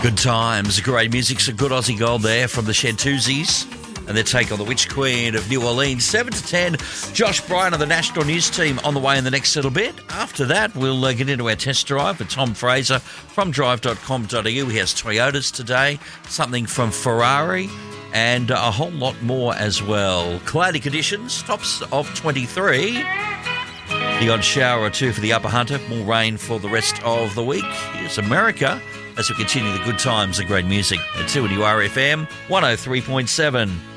Good times, great music, some good Aussie gold there from the Shentuzis and their take on the Witch Queen of New Orleans. 7 to 10, Josh Bryan of the National News Team on the way in the next little bit. After that, we'll get into our test drive with Tom Fraser from drive.com.au. He has Toyotas today, something from Ferrari, and a whole lot more as well. Cloudy conditions, tops of 23. The odd shower or two for the Upper Hunter, more rain for the rest of the week. Here's America as we continue the good times and great music at 2RFM 103.7.